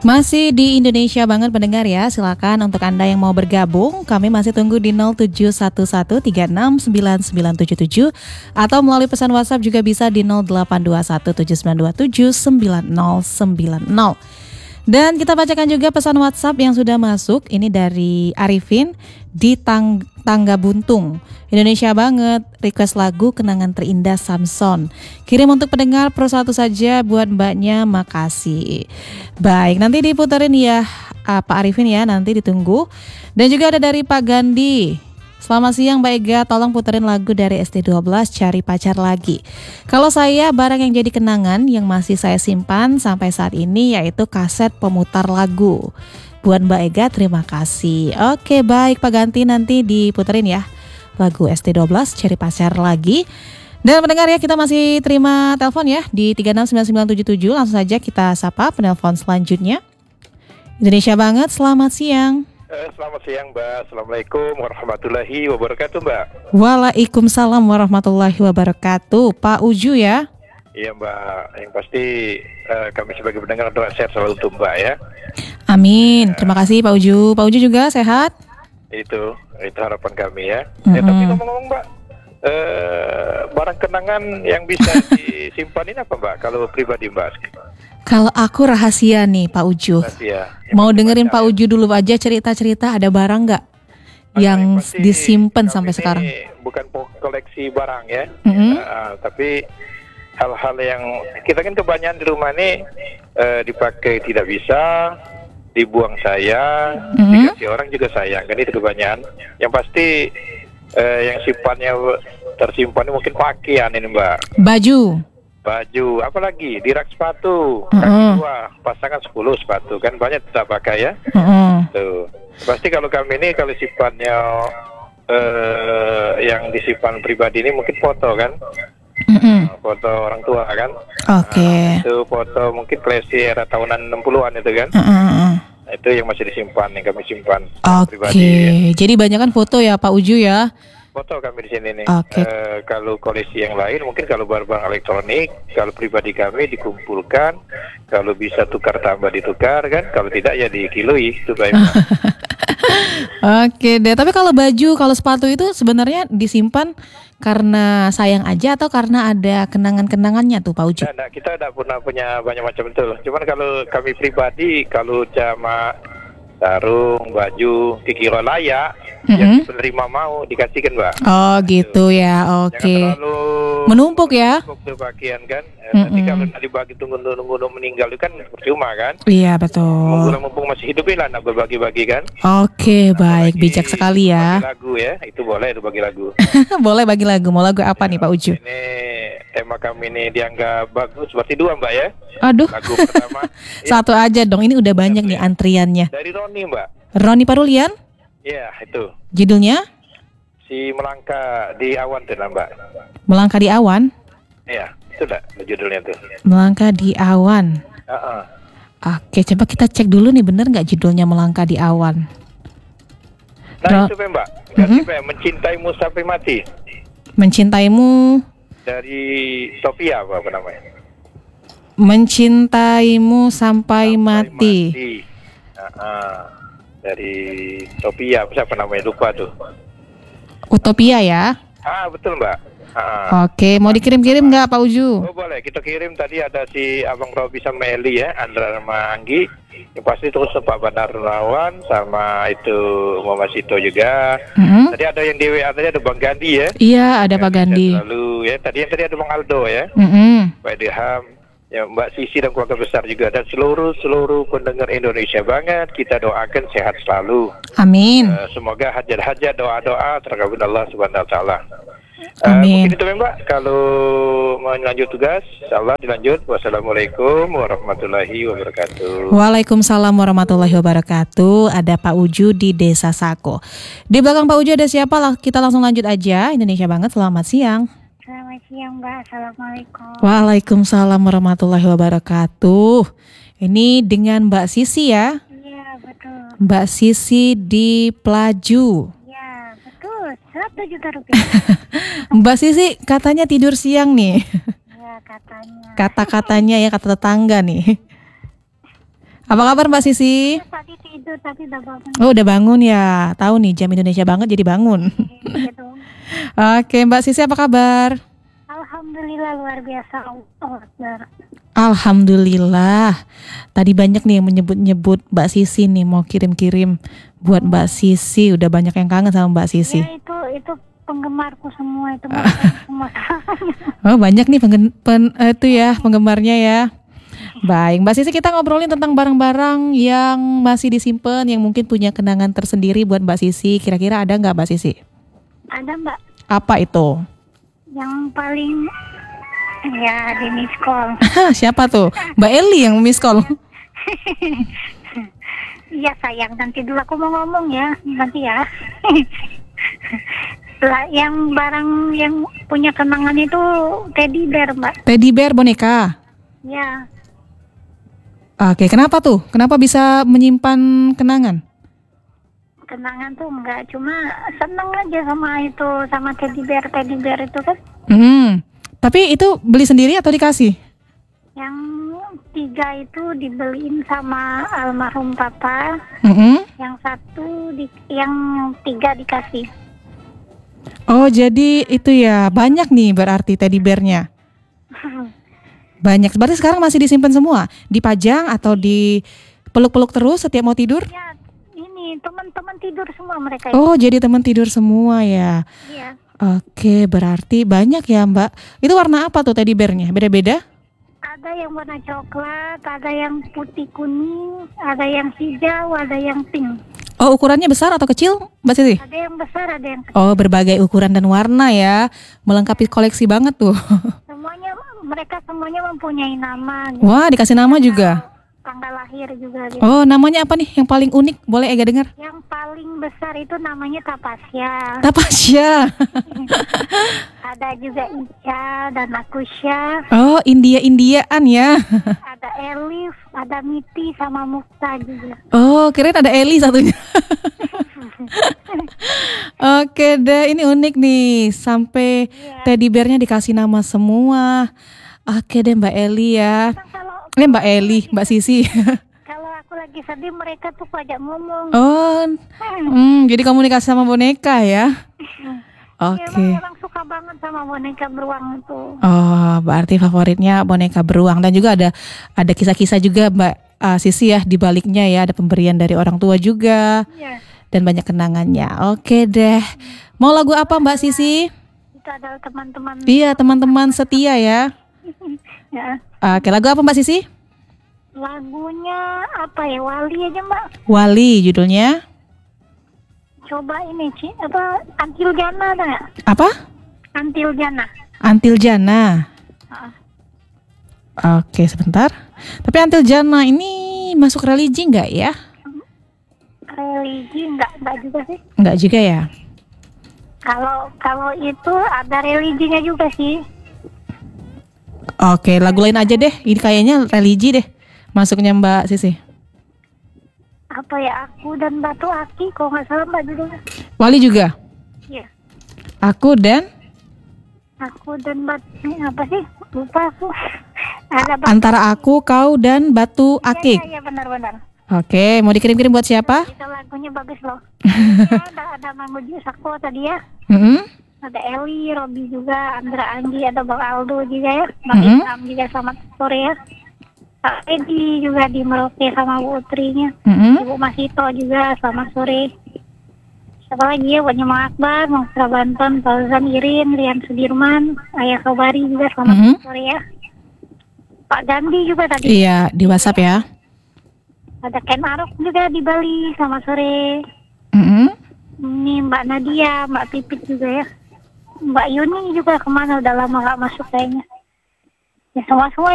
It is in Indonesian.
Masih di Indonesia banget pendengar ya. Silakan untuk Anda yang mau bergabung, kami masih tunggu di 0711369977 atau melalui pesan WhatsApp juga bisa di 082179279090. Dan kita bacakan juga pesan WhatsApp yang sudah masuk. Ini dari Arifin di Tangga Buntung. Indonesia banget, request lagu Kenangan Terindah Samson. Kirim untuk pendengar per satu saja buat mbaknya, makasih. Baik, nanti diputerin ya Pak Arifin ya, nanti ditunggu. Dan juga ada dari Pak Gandhi. Selamat siang Mbak Ega, tolong puterin lagu dari ST12 Cari Pacar Lagi. Kalau saya, barang yang jadi kenangan yang masih saya simpan sampai saat ini yaitu kaset pemutar lagu. Buat Mbak Ega, terima kasih. Oke baik Pak Ganti, nanti diputerin ya lagu ST12 Cari Pacar Lagi. Dan mendengar ya, kita masih terima telepon ya di 369977. Langsung saja kita sapa penelpon selanjutnya. Indonesia banget, selamat siang. Selamat siang Mbak, Assalamualaikum warahmatullahi wabarakatuh Mbak. Waalaikumsalam warahmatullahi wabarakatuh. Pak Uju ya. Iya Mbak, yang pasti kami sebagai pendengar doa sehat selalu untuk Mbak ya. Amin, terima kasih Pak Uju. Pak Uju juga sehat? Itu harapan kami ya. Tapi ngomong-ngomong Mbak, barang kenangan yang bisa disimpan ini apa Mbak, kalau pribadi Mbak? Kalau aku rahasia nih Pak Uju. Rahasia. Mau dengerin Pak Uju dulu aja cerita-cerita, ada barang nggak yang disimpan sampai sekarang? Bukan koleksi barang ya, tapi hal-hal yang kita kan kebanyakan di rumah ini dipakai tidak bisa, dibuang sayang, dikasih orang juga sayang, kan itu kebanyakan. Yang pasti yang tersimpan mungkin pakaian ini Mbak. Baju, apalagi di rak sepatu, kaki 2, pasangan 10 sepatu, kan banyak tidak pakai ya. Tuh. Pasti kalau kami ini, kalau simpannya yang disimpan pribadi ini mungkin foto kan, foto orang tua kan. Oke. Itu foto mungkin koleksi era tahunan 60-an itu kan. Itu yang masih disimpan, yang kami simpan pribadi. Ya. Jadi banyak kan foto ya Pak Uju ya? Foto kami di sini nih. Kalau koleksi yang lain mungkin kalau barang elektronik, kalau pribadi kami dikumpulkan, kalau bisa tukar tambah ditukar kan, kalau tidak ya dikiloi itu baik. Oke deh, tapi kalau baju, kalau sepatu itu sebenarnya disimpan karena sayang aja atau karena ada kenangan-kenangannya tuh Pak Uju? Nah, kita tidak pernah punya banyak macam betul. Cuman kalau kami pribadi, kalau jama sarung, baju, dikira layak, yang penerima mau dikasihkan Mbak. Oh gitu ya, oke. Jangan terlalu menumpuk ya. Menumpuk tuh pakaian kan. Nanti kalau dibagi tunggu meninggal itu kan percuma kan. Iya betul. Mumpung masih hidup lah nak berbagi-bagi kan. Oke baik, bijak sekali ya. Bagi lagu ya, itu boleh itu bagi lagu. Boleh bagi lagu, mau lagu apa nih Pak Uju? Ini tema kami ini dianggap bagus, berarti 2 Mbak ya. Aduh. Lagu pertama. Satu aja dong, ini udah banyak nih antriannya. Dari Roni Mbak. Roni Parulian? Iya itu. Judulnya? Si Melangkah di Awan tuh Mbak. Melangkah di Awan? Iya, itu dah judulnya tuh. Melangkah di Awan. Oke, coba kita cek dulu nih, bener nggak judulnya Melangkah di Awan? Nah itu Mbak, Mencintaimu Sampai Mati. Mencintaimu dari Sophia apa namanya? Mencintaimu sampai mati. Dari Sophia, siapa namanya, lupa tuh. Utopia ya? Betul Mbak. Oke, mau dikirim-kirim nggak Pak Uju? Oh boleh, kita kirim. Tadi ada si Abang Robi sama Eli ya, Andra sama Anggi. Yang pasti terus Pak Bandar Rawan sama itu Mama Sito juga. Tadi ada yang di WA, tadi ada Bang Gandhi ya. Iya, ada Pak Gandhi. Lalu ya, tadi ada Bang Aldo ya. Pak Dirham, ya Mbak Sisi dan keluarga besar juga, dan seluruh pendengar Indonesia banget. Kita doakan sehat selalu. Amin. Semoga hajat-hajat doa-doa terkabul Allah Subhanahu wa taala. Amin. Mungkin itu Mbak, kalau mau lanjut tugas, insyaallah dilanjut. Wassalamualaikum warahmatullahi wabarakatuh. Waalaikumsalam warahmatullahi wabarakatuh. Ada Pak Uju di Desa Sako. Di belakang Pak Uju ada siapa? Kita langsung lanjut aja. Indonesia banget, selamat siang. Selamat siang Mbak, Assalamualaikum. Waalaikumsalam warahmatullahi wabarakatuh. Ini dengan Mbak Sisi ya? Iya betul. Mbak Sisi di Pelaju. Iya betul, 100 juta rupiah. Mbak Sisi katanya tidur siang nih. Iya katanya. Kata-katanya ya, kata tetangga nih. Apa kabar Mbak Sisi? Tadi tidur tapi udah bangun. Oh, udah bangun ya. Tahu nih jam Indonesia banget jadi bangun. Gitu. Oke, Mbak Sisi apa kabar? Alhamdulillah luar biasa. Allah Akbar. Alhamdulillah. Tadi banyak nih yang menyebut-nyebut Mbak Sisi nih mau kirim-kirim buat Mbak Sisi. Udah banyak yang kangen sama Mbak Sisi. Ya itu penggemarku semua itu mereka semua. Oh, banyak nih penggemarnya ya. Baik, Mbak Sisi, kita ngobrolin tentang barang-barang yang masih disimpan, yang mungkin punya kenangan tersendiri buat Mbak Sisi. Kira-kira ada nggak Mbak Sisi? Ada Mbak Apa itu? yang paling ya di miss call. Siapa tuh? Mbak Eli yang miss call. Iya sayang, nanti dulu aku mau ngomong ya, nanti ya. Lah, yang barang yang punya kenangan itu teddy bear Mbak. Teddy bear boneka. Ya, Oke, kenapa tuh? Kenapa bisa menyimpan kenangan? kenangan tuh enggak, cuma seneng aja sama teddy bear itu kan. Tapi itu beli sendiri atau dikasih? Yang 3 itu dibeliin sama almarhum papa, yang 3 dikasih. Oh, jadi itu ya, banyak nih berarti teddy bearnya. Banyak. Berarti sekarang masih disimpan semua? Dipajang atau dipeluk-peluk terus setiap mau tidur? Ya, ini teman-teman tidur semua mereka. Oh, jadi teman tidur semua ya. Iya. Oke, berarti banyak ya Mbak. Itu warna apa tuh teddy bearnya? Beda-beda? Ada yang warna coklat, ada yang putih kuning, ada yang hijau, ada yang pink. Oh, ukurannya besar atau kecil Mbak Siti? Ada yang besar, ada yang kecil. Oh, berbagai ukuran dan warna ya. Melengkapi koleksi banget tuh. Mereka semuanya mempunyai nama. Gitu. Wah, dikasih nama juga. Tanggal lahir juga. Gitu. Oh, namanya apa nih yang paling unik? Boleh Ega dengar? Yang paling besar itu namanya Tapasya. Tapasya. Ada juga Ica dan Akusya. Oh, India-Indiaan ya. Ada Elif, ada Miti sama Mukta juga. Oh, kirain ada Eli satunya. Oke deh, ini unik nih. Sampai teddy bearnya dikasih nama semua. Oke deh Mbak Eli ya. Mbak Eli, Mbak Sisi. Kalau aku lagi sedih mereka tuh ajak ngomong. Oh, jadi komunikasi sama boneka ya. Oke. Ya, orang suka banget sama boneka beruang itu. Oh, berarti favoritnya boneka beruang. Dan juga ada kisah-kisah juga Mbak Sisi ya di baliknya ya. Ada pemberian dari orang tua juga. Iya. Dan banyak kenangannya. Oke deh. Mau lagu apa Mbak Sisi? Itu adalah teman-teman. Iya, teman-teman setia ya. Ya. Oke, lagu apa Mbak Sisi? Lagunya apa ya? Wali aja Mbak. Wali judulnya. Coba ini Antil Jana ada nggak? Apa? Antil Jana. Antil Jana. Oke, sebentar. Tapi Antil Jana ini masuk religi nggak ya? Religi enggak juga sih. Enggak juga ya. Kalau itu ada religinya juga sih. Oke, lagu lain aja deh. Ini kayaknya religi deh. Masuknya Mbak Sisi. Apa ya? Aku dan Batu Aki, kalau nggak salah Mbak judulnya. Wali juga. Iya. Aku dan Batu ini apa sih? Lupa aku. Ada antara aku, kau dan Batu Akik. Iya benar-benar. Oke, mau dikirim-kirim buat siapa? Itu lagunya bagus loh. ada Manguji Sako tadi ya. Ada Eli, Robi juga, Andra Anggi, ada Bang Aldo juga ya. Bang Ilham juga, selamat sore ya. Pak Edi juga di Merauke sama Bu Utrinya. Ibu Masito juga, selamat sore. Siapa lagi ya, buatnya Mang Akbar, Mang Sra Banten, Fauzan Irin, Rian Sudirman, Ayah Sobari juga, selamat sore ya. Pak Gandhi juga tadi. Iya, di WhatsApp ya. Ada Ken Arok juga di Bali, selamat sore. Ini Mbak Nadia, Mbak Pipit juga ya. Mbak Yuni juga kemana, udah lama gak masuk kayaknya. Ya semua